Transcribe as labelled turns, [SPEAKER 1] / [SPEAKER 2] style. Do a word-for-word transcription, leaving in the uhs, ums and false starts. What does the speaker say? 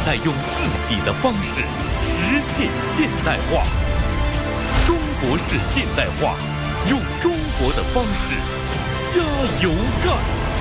[SPEAKER 1] 代用自己的方式实现现代化。中国式现代化，用中国的方式加油干！